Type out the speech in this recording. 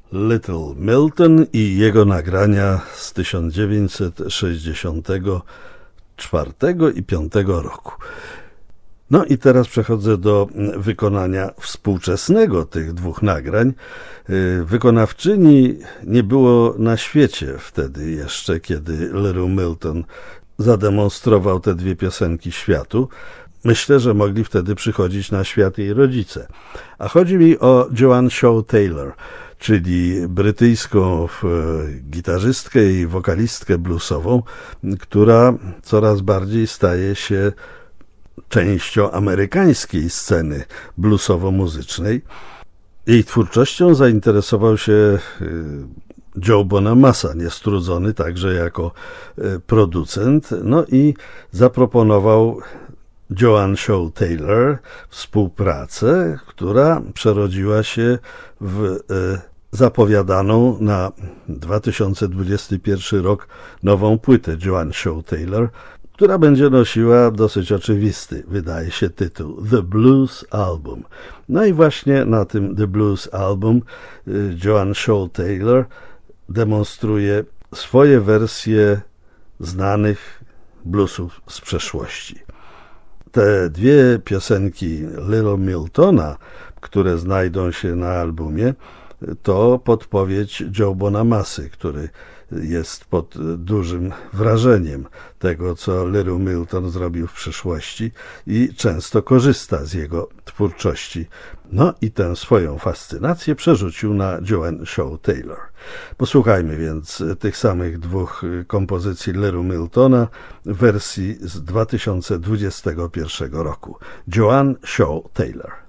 Little Milton i jego nagrania z 1964 i 5 roku. No i teraz przechodzę do wykonania współczesnego tych dwóch nagrań. Wykonawczyni nie było na świecie wtedy jeszcze, kiedy Little Milton zademonstrował te dwie piosenki światu. Myślę, że mogli wtedy przychodzić na świat jej rodzice. A chodzi mi o Joan Shaw Taylor, czyli brytyjską gitarzystkę i wokalistkę bluesową, która coraz bardziej staje się częścią amerykańskiej sceny bluesowo-muzycznej. Jej twórczością zainteresował się Joe Bonamassa, niestrudzony także jako producent, no i zaproponował Joan Shaw Taylor współpracę, która przerodziła się w zapowiadaną na 2021 rok nową płytę Joan Shaw Taylor, która będzie nosiła dosyć oczywisty, wydaje się, tytuł The Blues Album. No i właśnie na tym The Blues Album Joan Shaw Taylor demonstruje swoje wersje znanych bluesów z przeszłości. Te dwie piosenki Little Miltona, które znajdą się na albumie, to podpowiedź Joe Bonamassy, który jest pod dużym wrażeniem tego, co Little Milton zrobił w przeszłości i często korzysta z jego twórczości. No i tę swoją fascynację przerzucił na Joan Shaw Taylor. Posłuchajmy więc tych samych dwóch kompozycji Little Miltona w wersji z 2021 roku. Joan Shaw Taylor.